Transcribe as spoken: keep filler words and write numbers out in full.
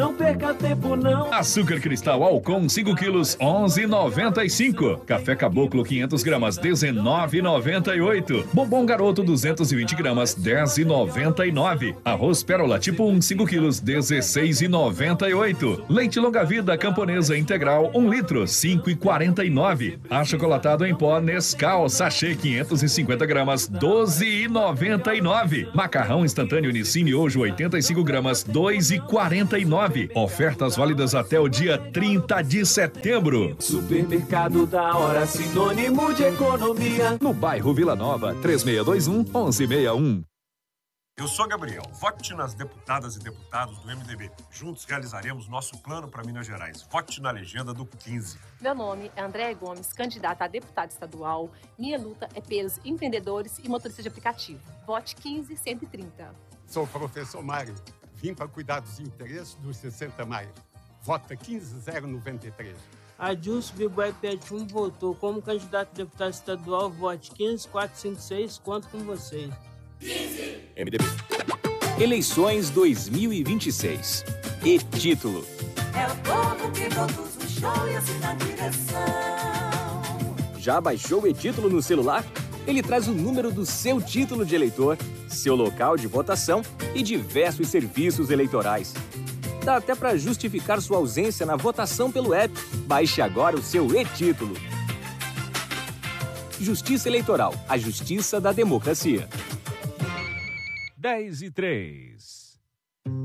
Não perca tempo, não. Açúcar cristal Alcon cinco quilos, onze e noventa e cinco. Café Caboclo quinhentas gramas, dezenove e noventa e oito. Bombom Garoto duzentos e vinte gramas, dez e noventa e nove. Arroz Pérola tipo um, cinco quilos, dezesseis e noventa e oito. Leite Longa Vida Camponesa Integral um litro, cinco e quarenta e nove. Achocolatado em pó Nescau Sachê quinhentas e cinquenta gramas, doze e noventa e nove. Macarrão instantâneo Nissin Miojo oitenta e cinco gramas, dois e quarenta e nove. Ofertas válidas até o dia trinta de setembro. Supermercado da Hora, sinônimo de economia. No bairro Vila Nova, três seis dois um, um um seis um. Eu sou Gabriel. Vote nas deputadas e deputados do M D B. Juntos realizaremos nosso plano para Minas Gerais. Vote na legenda do quinze. Meu nome é Andréa Gomes, candidata a deputada estadual. Minha luta é pelos empreendedores e motoristas de aplicativo. Vote quinze cento e trinta. Sou o professor Mário. Vim para cuidar dos interesses dos sessenta mais. Vota quinze zero noventa e três. Adilson Bibai Pet um votou. Como candidato a deputado estadual, vote quinze quatrocentos e cinquenta e seis. Conto com vocês. quinze. M D B. Eleições dois mil e vinte e seis. E título. É o povo que produz o show e assina a direção. Já baixou o e-título no celular? Ele traz o número do seu título de eleitor, seu local de votação e diversos serviços eleitorais. Dá até para justificar sua ausência na votação pelo app. Baixe agora o seu e-título. Justiça Eleitoral, a justiça da democracia. dez e três.